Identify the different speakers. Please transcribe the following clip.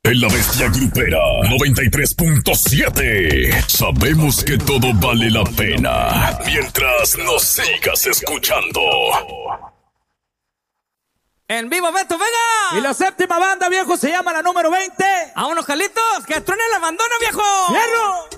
Speaker 1: En la Bestia Grupera 93.7 sabemos que todo vale la pena mientras nos sigas escuchando.
Speaker 2: En vivo, Beto, venga.
Speaker 3: Y la séptima banda, viejo, se llama la número 20.
Speaker 2: A unos jalitos, que truene el abandono, viejo.
Speaker 3: ¡Fierro!